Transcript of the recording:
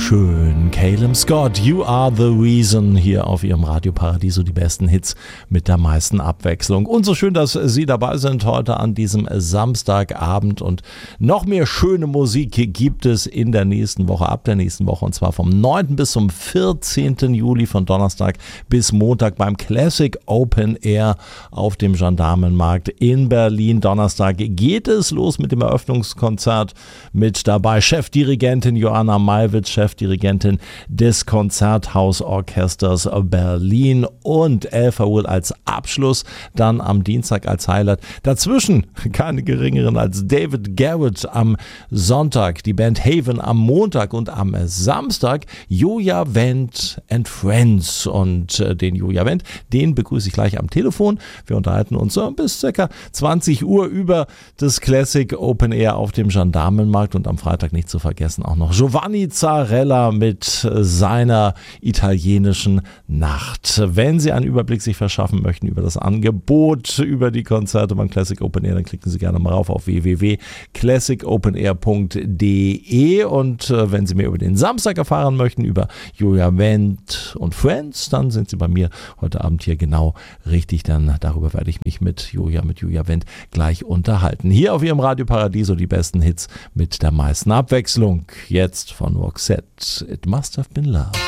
Wunderschön. Caleb Scott, You Are the Reason, hier auf Ihrem Radio Paradiso, die besten Hits mit der meisten Abwechslung. Und so schön, dass Sie dabei sind heute an diesem Samstagabend. Und noch mehr schöne Musik gibt es in der nächsten Woche, ab der nächsten Woche. Und zwar vom 9. bis zum 14. Juli, von Donnerstag bis Montag beim Classic Open Air auf dem Gendarmenmarkt in Berlin. Donnerstag geht es los mit dem Eröffnungskonzert. Mit dabei Chefdirigentin Joanna Malwitz, Chefdirigentin des Konzerthausorchesters Berlin, und Elfa Wohl als Abschluss, dann am Dienstag als Highlight. Dazwischen keine geringeren als David Garrett am Sonntag, die Band Haven am Montag und am Samstag Joja Wendt and Friends. Und den Joja Wendt, den begrüße ich gleich am Telefon. Wir unterhalten uns so bis ca. 20 Uhr über das Classic Open Air auf dem Gendarmenmarkt, und am Freitag nicht zu vergessen auch noch Giovanni Zarella mit seiner italienischen Nacht. Wenn Sie einen Überblick sich verschaffen möchten über das Angebot, über die Konzerte beim Classic Open Air, dann klicken Sie gerne mal rauf auf www.classicopenair.de, und wenn Sie mehr über den Samstag erfahren möchten, über Joja Wendt und Friends, dann sind Sie bei mir heute Abend hier genau richtig, dann darüber werde ich mich mit Joja Wendt gleich unterhalten. Hier auf Ihrem Radio Paradiso die besten Hits mit der meisten Abwechslung. Jetzt von Roxette, It Must Have Been Love.